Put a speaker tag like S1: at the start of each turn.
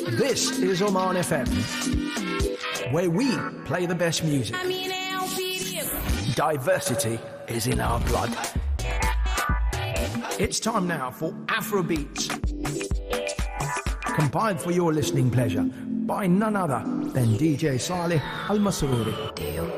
S1: This is Oman FM, where we play the best music. Diversity is in our blood. It's time now for Afrobeats, compiled for your listening pleasure by none other than DJ Saleh Al Masrouri.